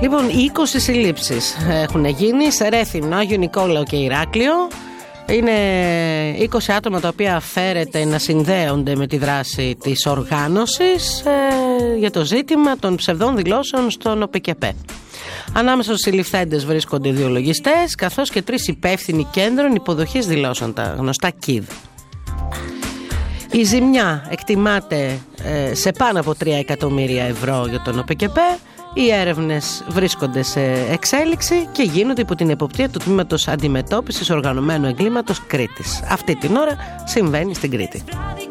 Λοιπόν, 20 συλλήψεις έχουν γίνει σε Ρέθυμνο, Άγιο Νικόλαο και Ηράκλειο. Είναι 20 άτομα τα οποία φέρεται να συνδέονται με τη δράση της οργάνωσης για το ζήτημα των ψευδών δηλώσεων στον ΟΠΚΠ. Ανάμεσα στους συλληφθέντες βρίσκονται 2 λογιστές, καθώς και 3 υπεύθυνοι κέντρων υποδοχής δηλώσεων, τα γνωστά ΚΙΔ. Η ζημιά εκτιμάται σε πάνω από 3 εκατομμύρια ευρώ για τον ΟΠΚΠ. Οι έρευνες βρίσκονται σε εξέλιξη και γίνονται υπό την εποπτεία του Τμήματος Αντιμετώπισης Οργανωμένου Εγκλήματος Κρήτης. Αυτή την ώρα συμβαίνει στην Κρήτη.